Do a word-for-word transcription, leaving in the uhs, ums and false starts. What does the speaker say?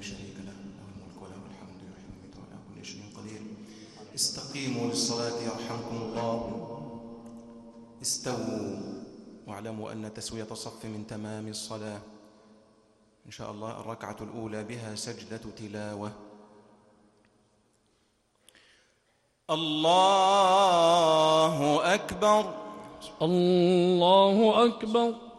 شريك له، له الملك وله الحمد يحيي ويميت وعلى كل شيء قدير. استقيموا للصلاة يرحمكم الله. استووا واعلموا أن تسوية الصف من تمام الصلاة. إن شاء الله الركعة الأولى بها سجدة تلاوة. الله أكبر. الله أكبر.